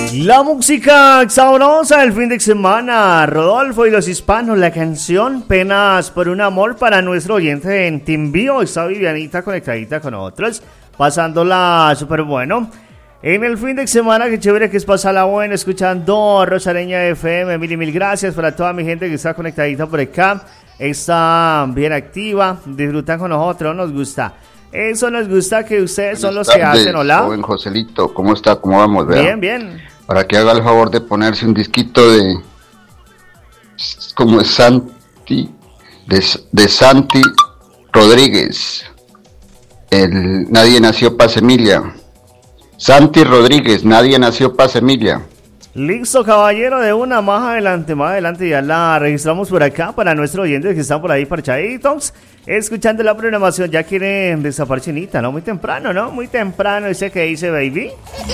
La música sabrosa del fin de semana, Rodolfo y los hispanos, la canción Penas por un amor para nuestro oyente en Timbío. Está Vivianita conectadita con otros, pasándola súper bueno. En el fin de semana, qué chévere que es pasarla buena, escuchando Rosareña FM. Mil gracias para toda mi gente que está conectadita por acá. Está bien activa, disfrutan con nosotros, nos gusta. Eso nos gusta que ustedes son los que hacen. Hola. Joven Joselito, ¿cómo está? ¿Cómo vamos? Vea. Bien, bien. Para que haga el favor de ponerse un disquito de... como es Santi... de Santi Rodríguez. Nadie nació pa' Emilia. Santi Rodríguez, Nadie nació pa' Emilia. Listo, caballero, de una más adelante ya la registramos por acá para nuestros oyentes que están por ahí parchaditos, escuchando la programación. Ya quieren desaparchinita, ¿no? Muy temprano, ¿no? Muy temprano, ese que dice baby.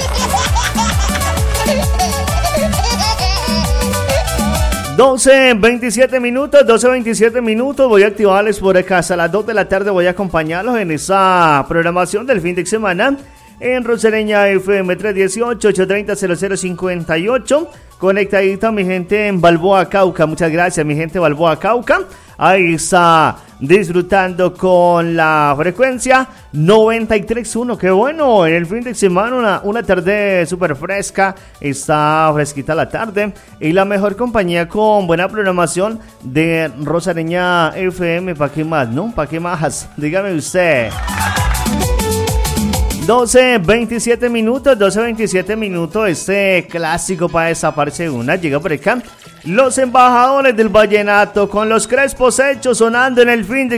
12:27 minutos, voy a activarles por acá hasta las 2 de la tarde, voy a acompañarlos en esa programación del fin de semana en Rosareña FM 318-830-0058, conectadito a mi gente en Balboa, Cauca. Muchas gracias, mi gente Balboa, Cauca. Ahí está disfrutando con la frecuencia 93.1. Qué bueno, en el fin de semana una tarde súper fresca, está fresquita la tarde y la mejor compañía con buena programación de Rosareña FM. ¿Para qué más, no? ¿Para qué más? Dígame usted. 12:27 minutos, este clásico para desaparse una, llega por acá, los embajadores del vallenato con los crespos hechos sonando en el fin de